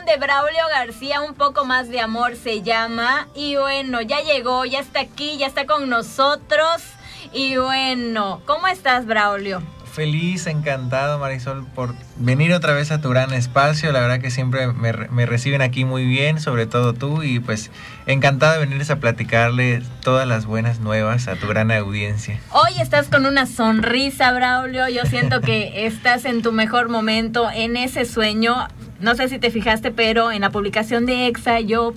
de Braulio García, Un poco más de amor se llama. Y bueno, ya llegó, ya está aquí, ya está con nosotros. Y bueno, ¿cómo estás, Braulio? Feliz, encantado, Marisol, por venir otra vez a tu gran espacio. La verdad que siempre me reciben aquí muy bien, sobre todo tú, y pues encantado de venirles a platicarle todas las buenas nuevas a tu gran audiencia. Hoy estás con una sonrisa, Braulio. Yo siento que estás en tu mejor momento, en ese sueño. No sé si te fijaste, pero en la publicación de Exa yo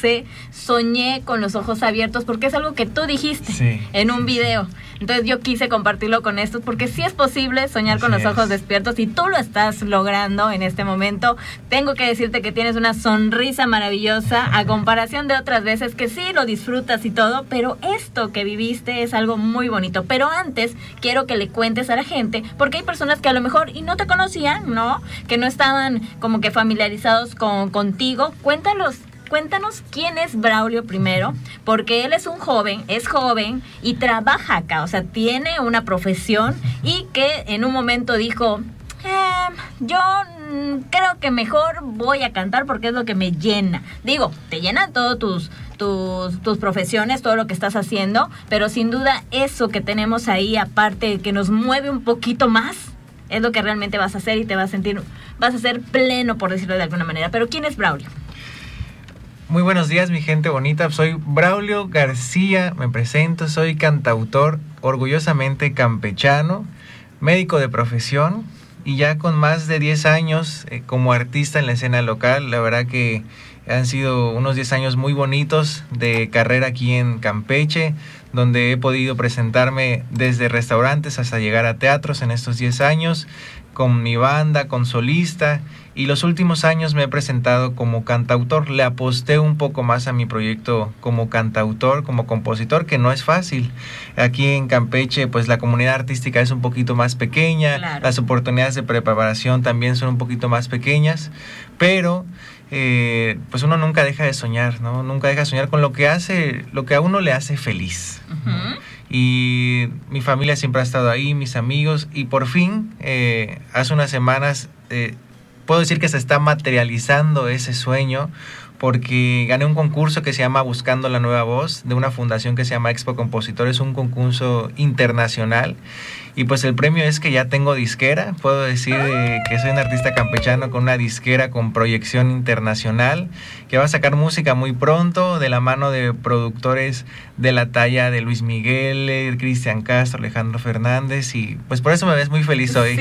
soñé con los ojos abiertos, porque es algo que tú dijiste en un video. Entonces yo quise compartirlo con estos, porque sí es posible soñar con los ojos despiertos y tú lo estás logrando en este momento. Tengo que decirte que tienes una sonrisa maravillosa a comparación de otras veces que sí lo disfrutas y todo, pero esto que viviste es algo muy bonito. Pero antes quiero que le cuentes a la gente, porque hay personas que a lo mejor y no te conocían, ¿no? Que no estaban como que familiarizados contigo. Cuéntanos quién es Braulio primero, porque él es joven y trabaja acá, o sea, tiene una profesión y que en un momento dijo, yo creo que mejor voy a cantar porque es lo que me llena. Digo, te llenan todas tus profesiones, todo lo que estás haciendo, pero sin duda eso que tenemos ahí, aparte que nos mueve un poquito más, es lo que realmente vas a hacer y te vas a ser pleno, por decirlo de alguna manera. Pero ¿quién es Braulio? Muy buenos días, mi gente bonita. Soy Braulio García, me presento, soy cantautor, orgullosamente campechano, médico de profesión y ya con más de 10 años como artista en la escena local. La verdad que han sido unos 10 años muy bonitos de carrera aquí en Campeche, donde he podido presentarme desde restaurantes hasta llegar a teatros en estos 10 años, con mi banda, con solista, y los últimos años me he presentado como cantautor. Le aposté un poco más a mi proyecto como cantautor, como compositor, que no es fácil. Aquí en Campeche, pues la comunidad artística es un poquito más pequeña, claro. Las oportunidades de preparación también son un poquito más pequeñas, pero pues uno nunca deja de soñar, ¿no? Nunca deja de soñar con lo que a uno le hace feliz. Uh-huh. ¿No? Y mi familia siempre ha estado ahí, mis amigos, y por fin, hace unas semanas, puedo decir que se está materializando ese sueño, porque gané un concurso que se llama Buscando la Nueva Voz, de una fundación que se llama Expo Compositores, un concurso internacional, y pues el premio es que ya tengo disquera. Puedo decir que soy un artista campechano con una disquera con proyección internacional, que va a sacar música muy pronto, de la mano de productores de la talla de Luis Miguel, Cristian Castro, Alejandro Fernández, y pues por eso me ves muy feliz hoy.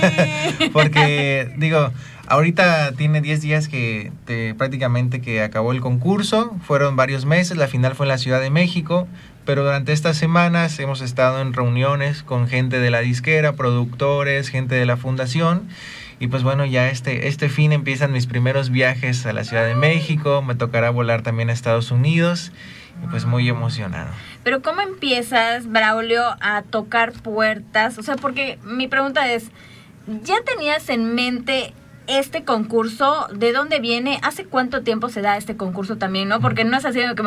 Sí. Porque, digo, ahorita tiene 10 días que prácticamente que acabó el concurso, fueron varios meses, la final fue en la Ciudad de México, pero durante estas semanas hemos estado en reuniones con gente de la disquera, productores, gente de la fundación, y pues bueno, ya este fin empiezan mis primeros viajes a la Ciudad de México, me tocará volar también a Estados Unidos, y pues muy emocionado. Pero ¿cómo empiezas, Braulio, a tocar puertas? O sea, porque mi pregunta es, ¿ya tenías en mente este concurso? ¿De dónde viene? ¿Hace cuánto tiempo se da este concurso también, no? Porque no es así de que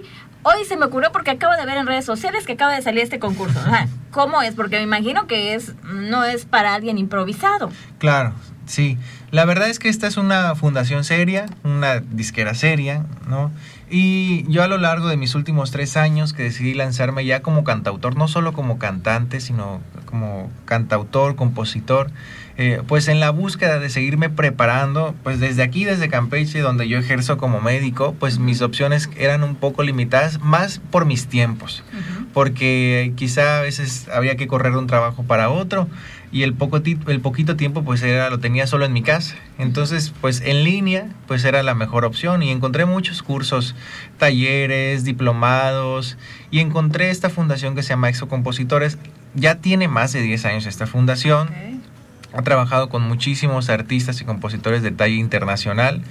hoy se me ocurrió porque acabo de ver en redes sociales que acaba de salir este concurso. O sea, ¿cómo es? Porque me imagino que no es para alguien improvisado. Claro, sí. La verdad es que esta es una fundación seria, una disquera seria, ¿no? Y yo a lo largo de mis últimos 3 años que decidí lanzarme ya como cantautor, no solo como cantante, sino como cantautor, compositor, pues en la búsqueda de seguirme preparando, pues desde aquí, desde Campeche, donde yo ejerzo como médico, pues mis opciones eran un poco limitadas, más por mis tiempos, porque quizá a veces había que correr de un trabajo para otro, y el poquito tiempo pues lo tenía solo en mi casa. Entonces pues en línea pues era la mejor opción, y encontré muchos cursos, talleres, diplomados, y encontré esta fundación que se llama Expo Compositores. Ya tiene más de 10 años esta fundación. Okay. Ha trabajado con muchísimos artistas y compositores de talla internacional.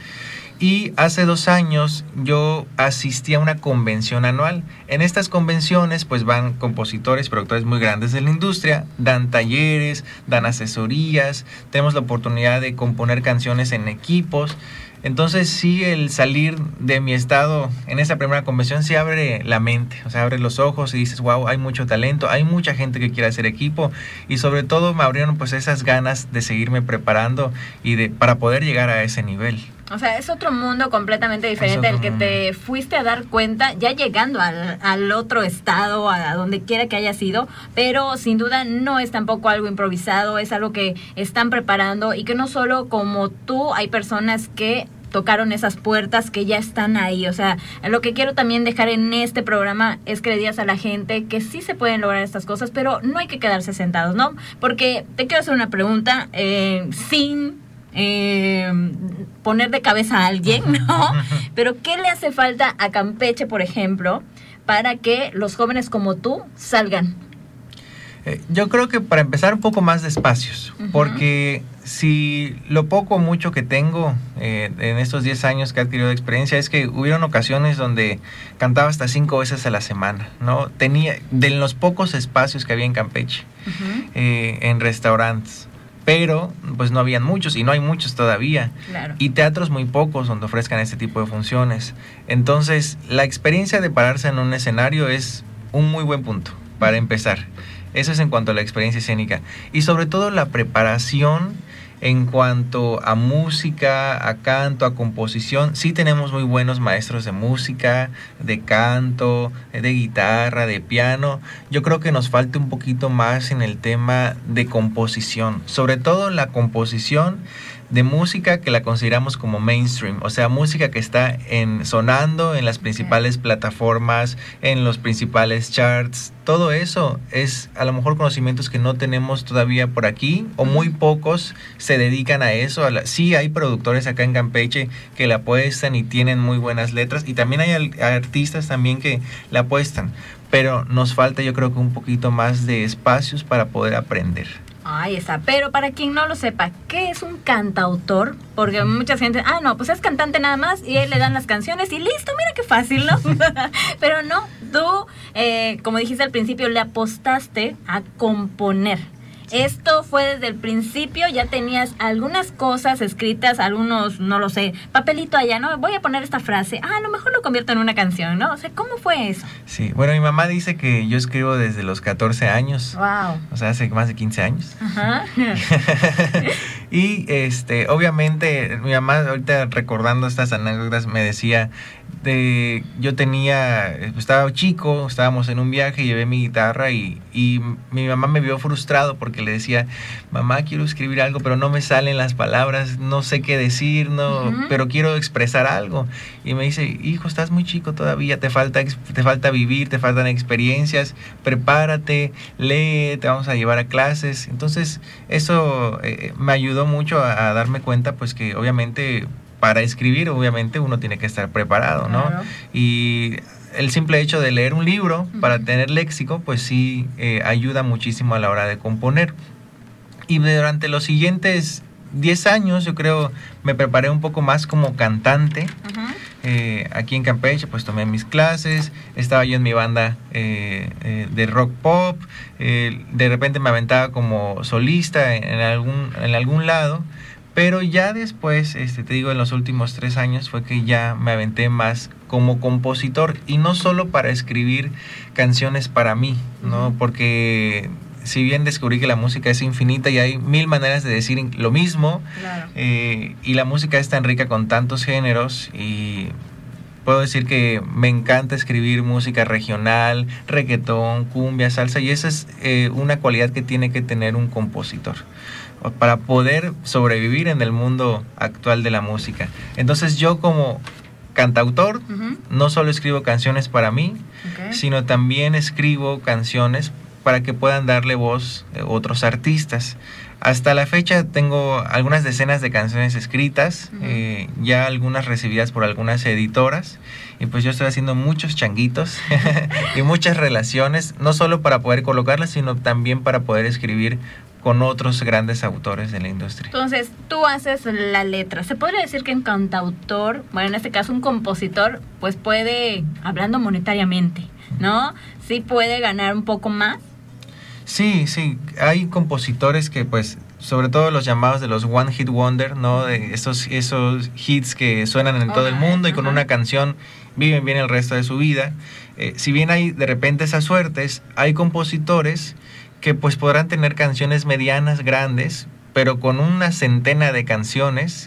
Y hace 2 años yo asistí a una convención anual. En estas convenciones pues van compositores, productores muy grandes de la industria, dan talleres, dan asesorías, tenemos la oportunidad de componer canciones en equipos. Entonces sí, el salir de mi estado en esa primera convención sí abre la mente, o sea, abre los ojos y dices, wow, hay mucho talento, hay mucha gente que quiere hacer equipo, y sobre todo me abrieron pues esas ganas de seguirme preparando y para poder llegar a ese nivel. O sea, es otro mundo completamente diferente al que te fuiste a dar cuenta ya llegando al otro estado, a donde quiera que hayas ido, pero sin duda no es tampoco algo improvisado, es algo que están preparando y que no solo como tú, hay personas que tocaron esas puertas que ya están ahí. O sea, lo que quiero también dejar en este programa es que le digas a la gente que sí se pueden lograr estas cosas, pero no hay que quedarse sentados, ¿no? Porque te quiero hacer una pregunta sin poner de cabeza a alguien, ¿no? Pero ¿qué le hace falta a Campeche, por ejemplo, para que los jóvenes como tú salgan? Yo creo que para empezar un poco más de espacios, porque si lo poco o mucho que tengo en estos 10 años que he adquirido de experiencia es que hubieron ocasiones donde cantaba hasta 5 veces a la semana, ¿no? Tenía de los pocos espacios que había en Campeche, en restaurantes. Pero pues no habían muchos y no hay muchos todavía. Claro. Y teatros muy pocos donde ofrezcan este tipo de funciones. Entonces, la experiencia de pararse en un escenario es un muy buen punto para empezar. Eso es en cuanto a la experiencia escénica. Y sobre todo la preparación en cuanto a música, a canto, a composición. Sí tenemos muy buenos maestros de música, de canto, de guitarra, de piano. Yo creo que nos falta un poquito más en el tema de composición. Sobre todo la composición de música que la consideramos como mainstream, o sea, música que está sonando en las principales plataformas, en los principales charts. Todo eso es a lo mejor conocimientos que no tenemos todavía por aquí, o muy pocos se dedican a eso. Sí hay productores acá en Campeche que la apuestan y tienen muy buenas letras, y también hay artistas también que la apuestan, pero nos falta, yo creo que un poquito más de espacios para poder aprender. Ahí está, pero para quien no lo sepa, ¿qué es un cantautor? Porque mucha gente, no, pues es cantante nada más y él le dan las canciones y listo, mira qué fácil, ¿no? Pero no, tú, como dijiste al principio, le apostaste a componer. Esto fue desde el principio, ya tenías algunas cosas escritas, algunos, no lo sé, papelito allá, ¿no? Voy a poner esta frase, a lo mejor lo convierto en una canción, ¿no? O sea, ¿cómo fue eso? Sí, bueno, mi mamá dice que yo escribo desde los 14 años. Wow. O sea, hace más de 15 años. Ajá. Y obviamente, mi mamá, ahorita recordando estas anécdotas, me decía yo estaba chico, estábamos en un viaje, llevé mi guitarra y mi mamá me vio frustrado porque le decía, mamá, quiero escribir algo, pero no me salen las palabras, no sé qué decir, pero quiero expresar algo. Y me dice, hijo, estás muy chico todavía, te falta vivir, te faltan experiencias, prepárate, lee, te vamos a llevar a clases. Entonces, eso me ayudó mucho a darme cuenta, pues que obviamente para escribir, obviamente uno tiene que estar preparado, ¿no? Claro. Y el simple hecho de leer un libro para tener léxico, pues sí ayuda muchísimo a la hora de componer. Y durante los siguientes 10 años, yo creo, me preparé un poco más como cantante. Aquí en Campeche, pues tomé mis clases, estaba yo en mi banda de rock pop, de repente me aventaba como solista en algún lado. Pero ya después, te digo, en los últimos 3 años fue que ya me aventé más como compositor. Y no solo para escribir canciones para mí, ¿no? Porque si bien descubrí que la música es infinita y hay 1000 maneras de decir lo mismo, claro. Y la música es tan rica con tantos géneros, y puedo decir que me encanta escribir música regional, reggaetón, cumbia, salsa, y esa es una cualidad que tiene que tener un compositor para poder sobrevivir en el mundo actual de la música. Entonces yo como cantautor no solo escribo canciones para mí, sino también escribo canciones para que puedan darle voz otros artistas. Hasta la fecha tengo algunas decenas de canciones escritas, ya algunas recibidas por algunas editoras, y pues yo estoy haciendo muchos changuitos y muchas relaciones, no solo para poder colocarlas, sino también para poder escribir con otros grandes autores de la industria. Entonces, tú haces la letra. ¿Se podría decir que un cantautor, bueno, en este caso un compositor, pues puede, hablando monetariamente, ¿no? Sí puede ganar un poco más? Sí, hay compositores que pues, sobre todo los llamados de los One Hit Wonder, ¿no? De esos hits que suenan en todo el mundo y con una canción viven bien el resto de su vida. Si bien hay de repente esas suertes, hay compositores que pues podrán tener canciones medianas, grandes, pero con una centena de canciones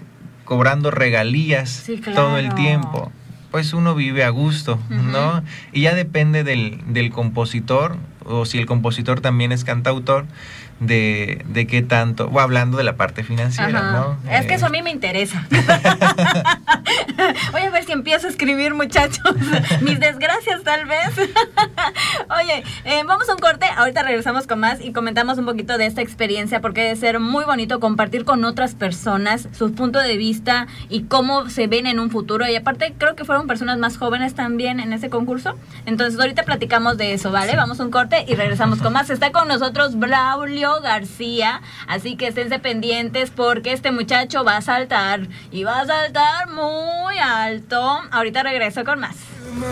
cobrando regalías todo el tiempo, pues uno vive a gusto, ¿no? Y ya depende del compositor, o si el compositor también es cantautor, de qué tanto, o hablando de la parte financiera, ¿no? Es que eso a mí me interesa. Voy a ver si empiezo a escribir, muchachos. Mis desgracias, tal vez. Oye, vamos a un corte. Ahorita regresamos con más y comentamos un poquito de esta experiencia, porque debe ser muy bonito compartir con otras personas su punto de vista y cómo se ven en un futuro. Y aparte, creo que fueron personas más jóvenes también en ese concurso. Entonces, ahorita platicamos de eso, ¿vale? Sí. Vamos a un corte y regresamos con más. Está con nosotros Braulio García, así que esténse pendientes porque este muchacho va a saltar y va a saltar muy alto. Ahorita regreso con más.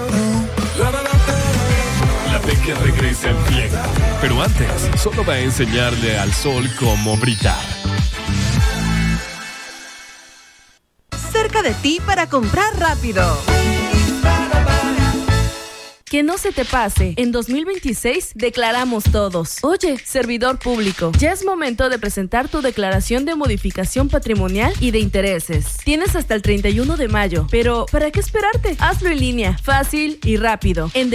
La Peque regresa al tiempo, pero antes solo va a enseñarle al sol cómo brillar. Cerca de ti para comprar rápido. Que no se te pase, en 2026 declaramos todos. Oye, servidor público, ya es momento de presentar tu declaración de modificación patrimonial y de intereses. Tienes hasta el 31 de mayo, pero ¿para qué esperarte? Hazlo en línea, fácil y rápido, en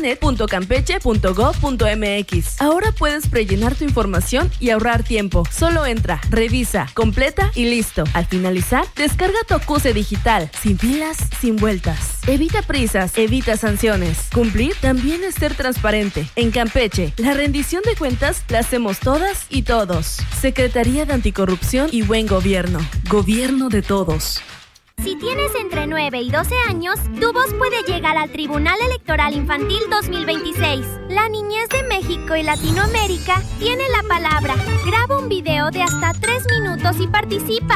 declaranet.campeche.gov.mx. Ahora puedes prellenar tu información y ahorrar tiempo. Solo entra, revisa, completa y listo. Al finalizar, descarga tu acuse digital, sin filas, sin vueltas. Evita prisas, evita sanciones. Cumplir también es ser transparente. En Campeche, la rendición de cuentas la hacemos todas y todos. Secretaría de Anticorrupción y Buen Gobierno. Gobierno de todos. Si tienes entre 9 y 12 años, tu voz puede llegar al Tribunal Electoral Infantil 2026. La niñez de México y Latinoamérica tiene la palabra. Graba un video de hasta 3 minutos y participa.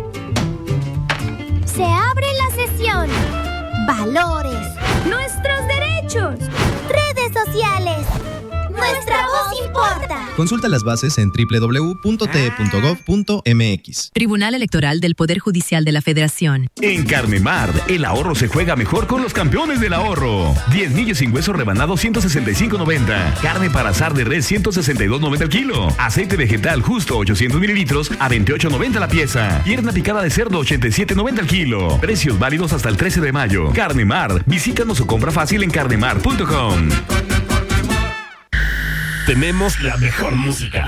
Se abre la sesión. Valores. Nuestros derechos. Redes sociales. Nuestra voz importa. Consulta las bases en www.te.gov.mx. Tribunal Electoral del Poder Judicial de la Federación. En Carnemar, el ahorro se juega mejor con los campeones del ahorro. 10 milles sin hueso rebanado, 165.90. Carne para asar de res, 162.90 el kilo. Aceite vegetal justo, 800 mililitros, a 28.90 la pieza. Pierna picada de cerdo, 87.90 el kilo. Precios válidos hasta el 13 de mayo. Carnemar, visítanos o compra fácil en carnemar.com. Tenemos la mejor música,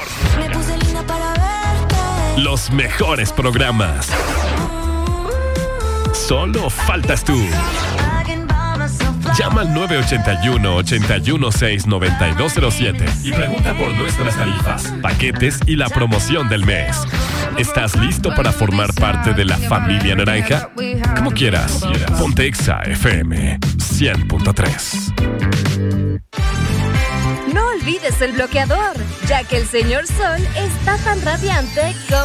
los mejores programas. Solo faltas tú. Llama al 981-816-9207 y pregunta por nuestras tarifas, paquetes y la promoción del mes. ¿Estás listo para formar parte de la familia naranja? Como quieras. Ponte Exa FM 100.3. No olvides el bloqueador, ya que el señor Sol está tan radiante como